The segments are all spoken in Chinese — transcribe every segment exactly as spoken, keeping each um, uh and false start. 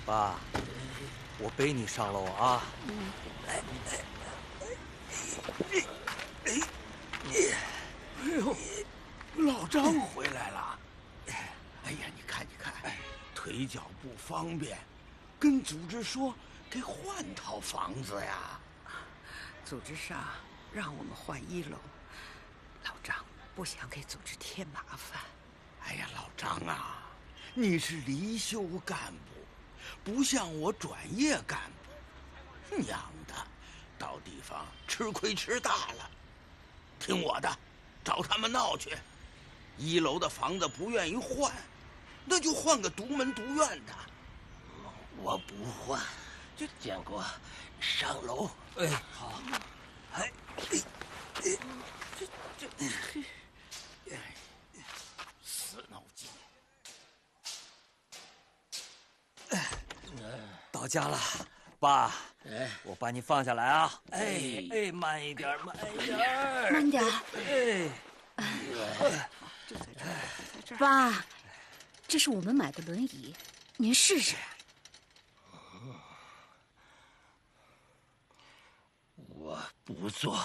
爸，我背你上楼啊！来， 哎呦，老张回来了！哎呀，你看，你看，腿脚不方便，跟组织说给换套房子呀。 组织上让我们换一楼，老张不想给组织添麻烦。 哎呀，老张啊，你是离休干部，不像我转业干部，娘的，到地方吃亏吃大了。听我的，找他们闹去。一楼的房子不愿意换，那就换个独门独院的。 我不换，就建国上楼。 哎，好。哎，哎，哎， 这这，死脑筋。 到家了，爸。哎，我把你放下来啊！ 哎哎，慢一点，慢一点， 慢点。 哎， 就在这儿，在这儿。 爸，这是我们买的轮椅，您试试。 我不坐。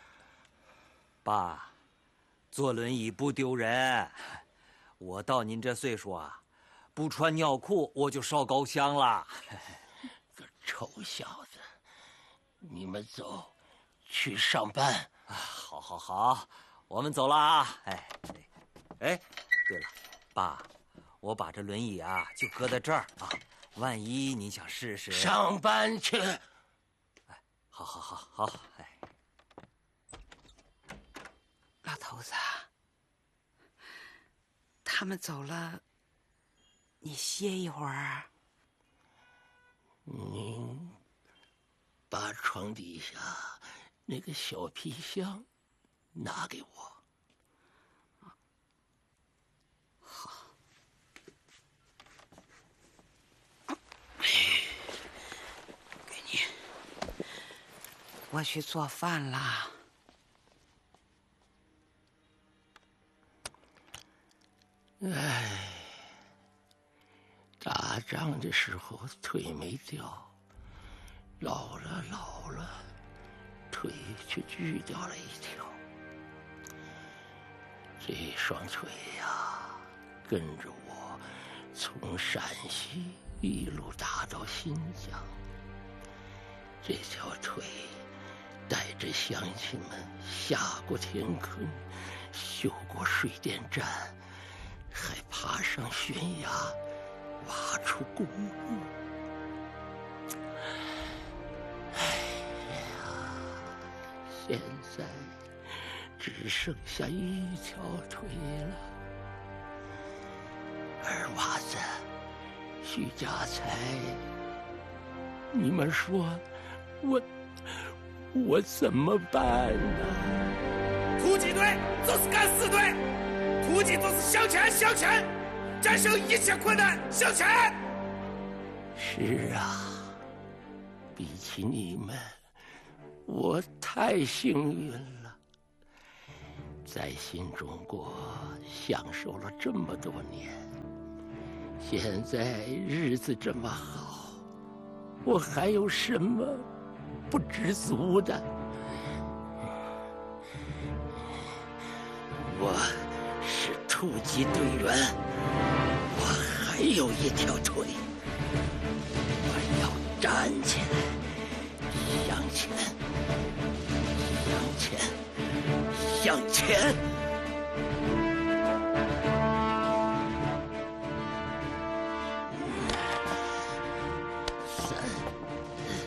爸，坐轮椅不丢人。我到您这岁数啊，不穿尿裤我就烧高香了。 臭小子，你们走，去上班。 啊，好，好，好，我们走了啊！哎，哎，对了，爸，我把这轮椅啊就搁在这儿啊，万一你想试试。 上班去。 哎，好，好，好，好，哎， 老头子，他们走了，你歇一会儿。 您把床底下那个小皮箱拿给我。 好。给你。我去做饭啦。 哎。打仗的时候腿没掉，老了老了，腿却锯掉了一条。这双腿呀，跟着我从陕西一路打到新疆。这条腿带着乡亲们下过田坑，修过水电站，还爬上悬崖，挖出公路。哎呀，现在只剩下一条腿了。二娃子，徐家财，你们说我我怎么办呢？ 突击队就是敢死队，突击就是向前向前，战胜一切困难向前。 是啊，比起你们，我太幸运了，在新中国享受了这么多年，现在日子这么好，我还有什么不知足的？我是突击队员，我还有一条腿，我要站起来，向前，向前，向前。